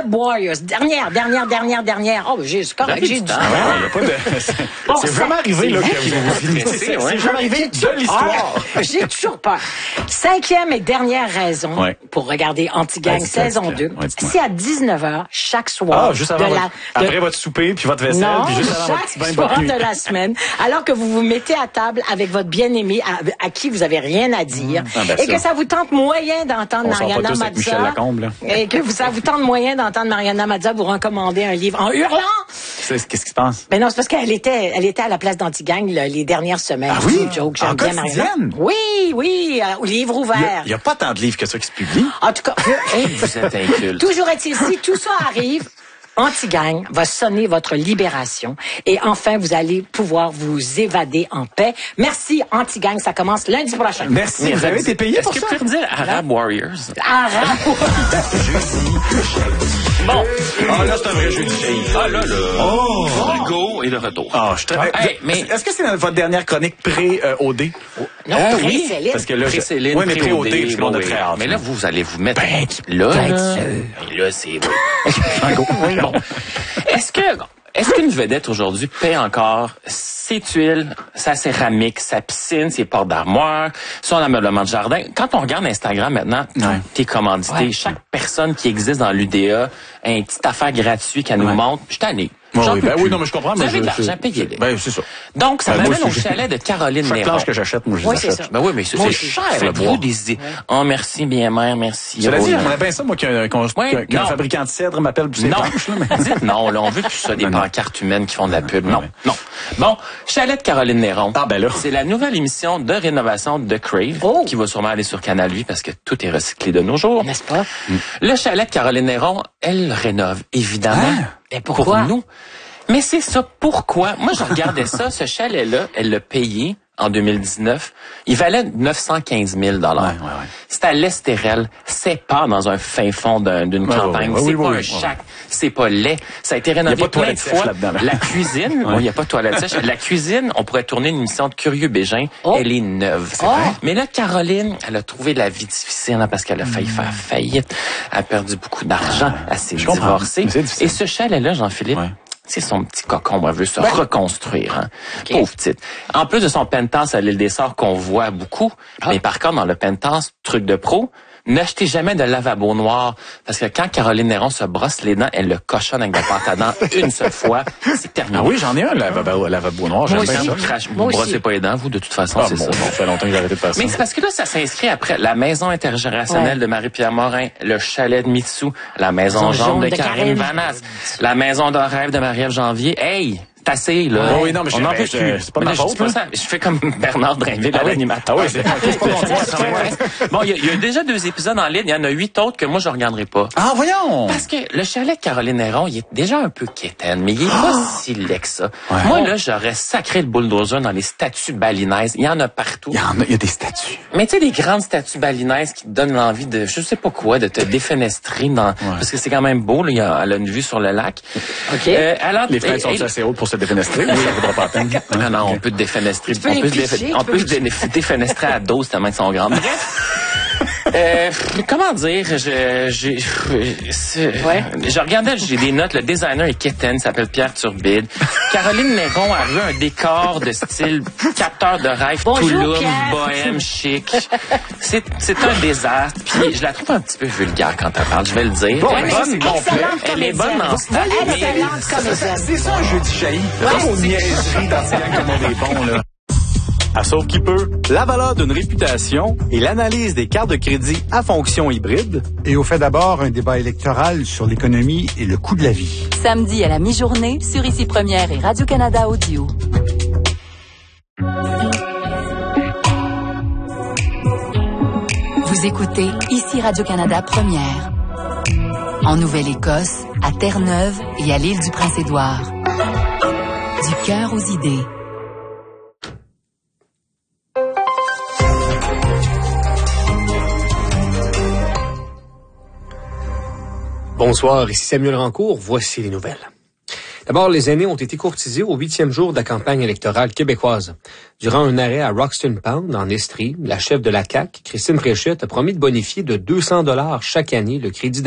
Arab Warriors. Dernière. Oh, c'est correct, j'ai du temps. C'est vraiment arrivé, là, que vous finissez. C'est jamais arrivé de l'histoire. J'ai toujours peur. 5e et dernière raison pour regarder Anti-Gang saison 2. C'est à 19h chaque soir. Juste avant après votre souper, puis votre vaisselle, puis juste avant votre petit bain de soir de la semaine. Alors que vous vous mettez à table avec votre bien-aimé à qui vous avez rien à dire. Et que ça vous tente moyen d'entendre Mariana Mazza. Et que ça vous tente moyen d'entendre Mariana Mazza vous recommander un livre en hurlant. Qu'est-ce qui se passe? Ben non, c'est parce qu'elle était à la place d'Anti-Gang les dernières semaines. Ah oui? Joke, j'aime bien Mariana. Oui, au livre ouvert. Il n'y a pas tant de livres que ça qui se publient. En tout cas, vous êtes inculte. Toujours est-il, si tout ça arrive, Anti-Gang va sonner votre libération et enfin, vous allez pouvoir vous évader en paix. Merci, Anti-Gang. Ça commence lundi prochain. Merci. Vous avez été payé pour ça? Est-ce que tu peux dire Arab Warriors? Arab Bon. Là, c'est un vrai jeudi. Hugo et le retour. Je suis très... mais est-ce que c'est votre dernière chronique pré-OD? Non, pré-Céline. Parce que là, pré-Céline, mais pré-OD, parce qu'on a très hâte. Mais là, vous allez vous mettre là, c'est... Bon. Est-ce qu'une vedette aujourd'hui paie encore ses tuiles, sa céramique, sa piscine, ses portes d'armoire, son ameublement de jardin? Quand on regarde Instagram maintenant, tout est commandité. Chaque personne qui existe dans l'UDA a une petite affaire gratuite qu'elle nous montre. Je suis tanné. Oui, non, mais je comprends. Vous avez de l'argent, payez-les. C'est ça. Donc, ça m'amène au chalet de Caroline Néron. Chaque planche que j'achète, moi, je les achète. Oui, mais c'est cher, le bois. Des idées. Oh, merci, bien mère, merci. Cela dit, j'aimerais bien ça, moi, qu'un fabricant de cèdre m'appelle pour ses planches, là. Dites non, là, on veut plus ça, des pancartes humaines qui font de la pub. Non. Bon, chalet de Caroline Néron. C'est la nouvelle émission de rénovation de Crave, qui va sûrement aller sur Canal 8 parce que tout est recyclé de nos jours. N'est-ce pas? Le chalet de Caroline Néron, elle rénove, évidemment. Mais pourquoi? Pour nous. Mais c'est ça, pourquoi? Moi, je regardais ça, ce chalet-là, elle l'a payé en 2019. Il valait 915 000 C'est à l'Estérel. C'est pas dans un fin fond d'une campagne. C'est pas un chac. C'est pas laid. Ça a été rénové plein de fois. La cuisine, il n'y a pas de toilette sèche. La cuisine, on pourrait tourner une émission de Curieux Bégin. Elle est neuve. Mais là, Caroline, elle a trouvé la vie difficile parce qu'elle a failli faire faillite. Elle a perdu beaucoup d'argent. Elle s'est divorcée. Et ce chalet-là, Jean-Philippe, c'est son petit cocon, elle veut se reconstruire. Pauvre petite. En plus de son penthouse à l'île des Sœurs qu'on voit beaucoup, mais par contre, dans le penthouse, truc de pro, n'achetez jamais de lavabo noir, parce que quand Caroline Néron se brosse les dents, elle le cochonne avec de la pâte à dents une seule fois, c'est terminé. Ah oui, j'en ai un lavabo noir, j'aime bien ça. Vous brossez pas les dents, vous, de toute façon, c'est ça. Ça fait longtemps que j'ai arrêté de faire ça. Mais c'est parce que là, ça s'inscrit après la maison intergénérationnelle de Marie-Pierre Morin, le chalet de Mitsou, la maison jaune de Karine Vanasse, la maison d'un rêve de Marie-Ève Janvier. Hey! C'est assez, là. Oui, non, mais on en veut plus. C'est pas ma faute. Je fais comme Bernard Drinville à l'animateur. Ah oui, c'est pas bon, il y a déjà 2 épisodes en ligne. Il y en a 8 autres que moi, je regarderai pas. Ah, voyons! Parce que le chalet de Caroline Néron, il est déjà un peu quétaine, mais il est pas si laid que ça. Moi, là, j'aurais sacré le bulldozer dans les statues balinaises. Il y en a partout. Il y a des statues. Mais tu sais, des grandes statues balinaises qui te donnent l'envie de, je sais pas quoi, de te défenestrer dans, parce que c'est quand même beau, là. Elle a une vue sur le lac. Alors, les fenêtres sont assez hautes pour se défenestrer. Pas à peine. Non, on peut te défenestrer. On peut se défenestrer à dose tellement qu'ils sont grandes. Bref. Comment dire, je regardais, j'ai des notes, le designer est quétaine, il s'appelle Pierre Turbide. Caroline Néron a vu un décor de style capteur de rêve, Touloum, bohème, chic. C'est un désastre, puis je la trouve un petit peu vulgaire quand elle parle, je vais le dire. Elle est bonne en style. C'est ça un jeudi chahi. Aux niaiseries d'Anti-Gang comme on est bon, là. À Sauve qui peut, la valeur d'une réputation et l'analyse des cartes de crédit à fonction hybride. Et au fait d'abord un débat électoral sur l'économie et le coût de la vie. Samedi à la mi-journée sur Ici Première et Radio-Canada Audio. Vous écoutez Ici Radio-Canada Première. En Nouvelle-Écosse, à Terre-Neuve et à l'île du Prince-Édouard. Du cœur aux idées. Bonsoir, ici Samuel Rancourt, voici les nouvelles. D'abord, les aînés ont été courtisés au 8e jour de la campagne électorale québécoise. Durant un arrêt à Roxton Pound, en Estrie, la chef de la CAQ, Christine Fréchette, a promis de bonifier de 200 $ chaque année le crédit